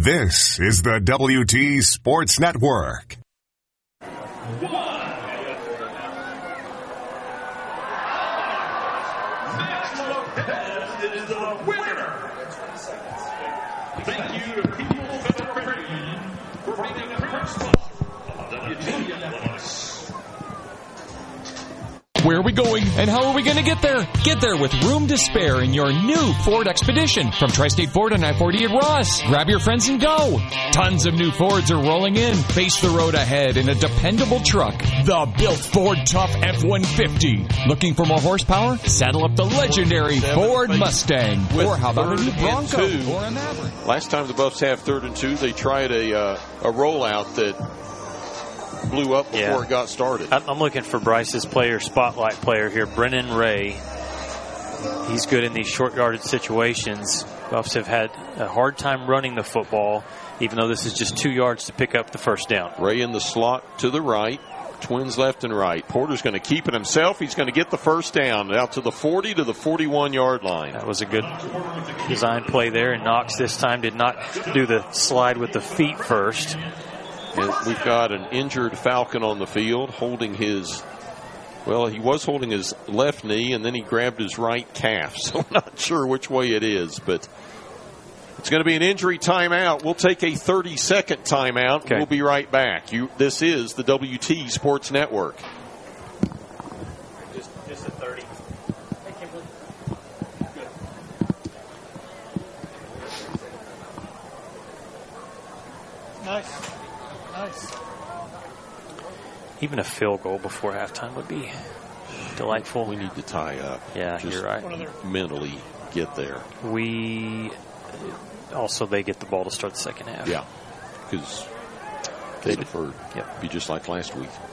This is the WT Sports Network. Is the winner. Thank you to People Federation for being a principal of WTS. Where are we going and how are we going to get there? Get there with room to spare in your new Ford Expedition from Tri-State Ford on I-40 at Ross. Grab your friends and go. Tons of new Fords are rolling in. Face the road ahead in a dependable truck. The built Ford Tough F-150. Looking for more horsepower? Saddle up the legendary Ford Mustang. Or how about a new Bronco or a Maverick? Last time the Buffs have 3rd and 2, they tried a rollout that blew up before it got started. I'm looking for Bryce's spotlight player here, Brennan Ray. He's good in these short yardage situations. Buffs have had a hard time running the football, even though this is just 2 yards to pick up the first down. Ray in the slot to the right. Twins left and right. Porter's going to keep it himself. He's going to get the first down out to the 40 to the 41-yard line. That was a good design play there. And Knox this time did not do the slide with the feet first. And we've got an injured Falcon on the field holding he was holding his left knee, and then he grabbed his right calf. So I'm not sure which way it is, but it's going to be an injury timeout. We'll take a 30-second timeout. Okay. We'll be right back. This is the WT Sports Network. Just a 30. Nice. Even a field goal before halftime would be delightful. We need to tie up. Yeah, you're right. Mentally get there. They get the ball to start the second half. Yeah, because they deferred. Yep. Be just like last week.